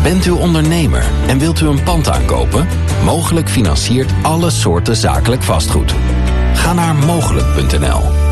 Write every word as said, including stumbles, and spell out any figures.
Bent u ondernemer en wilt u een pand aankopen? Mogelijk financiert alle soorten zakelijk vastgoed. Ga naar mogelijk punt n l.